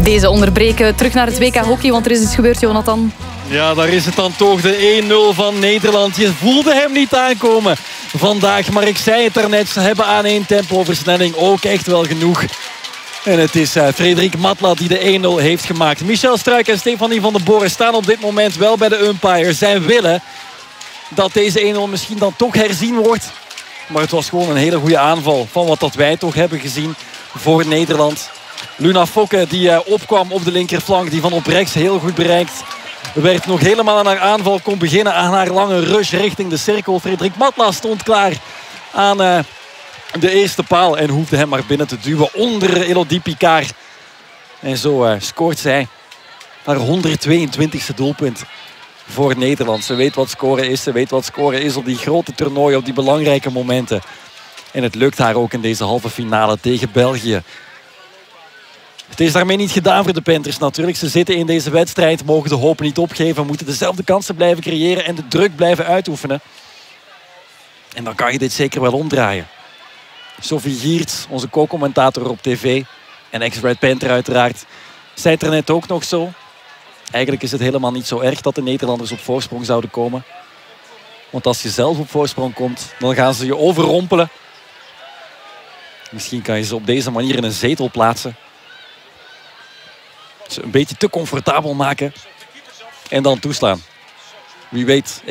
Deze onderbreken terug naar het WK hockey, want er is iets gebeurd, Jonathan. Ja, daar is het dan toch, de 1-0 van Nederland. Je voelde hem niet aankomen vandaag, maar ik zei het daarnet, ze hebben aan 1 tempoversnelling ook echt wel genoeg. En het is Frederik Matla die de 1-0 heeft gemaakt. Michel Struijk en Stefanie van den Borre staan op dit moment wel bij de umpire. Zij willen dat deze 1-0 misschien dan toch herzien wordt. Maar het was gewoon een hele goede aanval van wat dat wij toch hebben gezien voor Nederland. Luna Fokke die opkwam op de linkerflank, die van op rechts heel goed bereikt werd, nog helemaal aan haar aanval kon beginnen, aan haar lange rush richting de cirkel. Frederik Matla stond klaar aan de eerste paal en hoefde hem maar binnen te duwen onder Elodie Picard. En zo scoort zij haar 122e doelpunt voor Nederland. Ze weet wat scoren is, ze weet wat scoren is op die grote toernooien, op die belangrijke momenten. En het lukt haar ook in deze halve finale tegen België. Het is daarmee niet gedaan voor de Panthers natuurlijk. Ze zitten in deze wedstrijd, mogen de hoop niet opgeven, moeten dezelfde kansen blijven creëren en de druk blijven uitoefenen. En dan kan je dit zeker wel omdraaien. Sophie Giertz, onze co-commentator op tv en ex-Red Panther uiteraard, zei het er net ook nog zo. Eigenlijk is het helemaal niet zo erg dat de Nederlanders op voorsprong zouden komen. Want als je zelf op voorsprong komt, dan gaan ze je overrompelen. Misschien kan je ze op deze manier in een zetel plaatsen. Ze een beetje te comfortabel maken. En dan toeslaan. Wie weet.